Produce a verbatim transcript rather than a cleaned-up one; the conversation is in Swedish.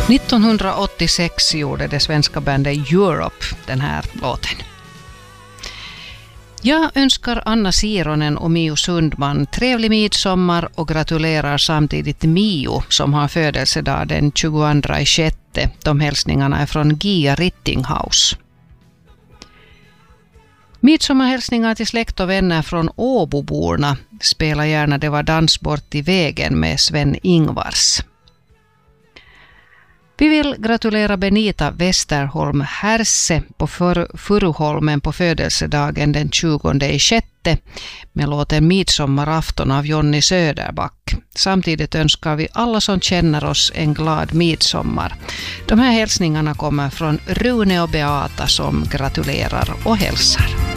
nittonhundraåttiosex gjorde det svenska bandet Europe den här låten. Jag önskar Anna Sironen och Mio Sundman trevlig midsommar och gratulerar samtidigt Mio som har födelsedag den tjugoandra sjätte. De hälsningarna är från Gia Rittinghaus. Midsommarhälsningar till släkt och vänner från Åboborna. Spela gärna Det var dans bort i vägen med Sven Ingvars. Vi vill gratulera Benita Westerholm Herse på För- Furuholmen på födelsedagen den tjugonde sjätte med låten Midsommarafton av Jonny Söderback. Samtidigt önskar vi alla som känner oss en glad midsommar. De här hälsningarna kommer från Rune och Beata som gratulerar och hälsar.